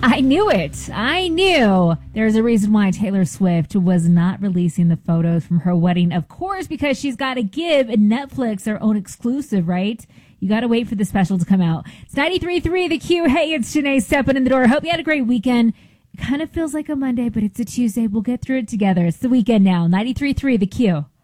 I knew it. I knew there's a reason why Taylor Swift was not releasing the photos from her wedding. Of course, because she's got to give Netflix their own exclusive, right? You got to wait for the special to come out. It's 93.3 The Q. Hey, it's Janae stepping in the door. Hope you had a great weekend. It kind of feels like a Monday, but it's a Tuesday. We'll get through it together. It's the weekend now. 93.3 The Q.